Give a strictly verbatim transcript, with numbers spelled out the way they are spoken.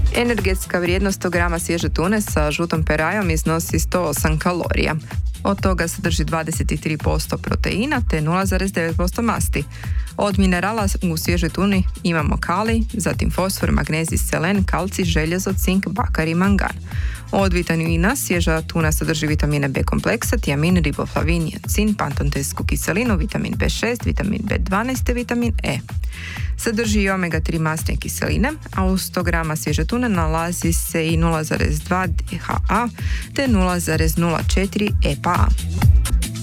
Energetska vrijednost sto grama svježe tune sa žutom perajom iznosi sto osam kalorija. Od toga sadrži dvadeset tri posto proteina te nula zarez devet posto masti. Od minerala u svježoj tuni imamo kalij, zatim fosfor, magnezij, selen, kalcij, željezo, cink, bakar i mangan. Od vitamina svježa tuna sadrži vitamine B kompleksa, tiamin, riboflavin, niacin, pantotensku kiselinu, vitamin be šest, vitamin be dvanaest te vitamin E. Sadrži i omega tri masne kiseline, a u sto grama svježe tune nalazi se i nula zarez dva de ha a te nula zarez nula četiri e pa a.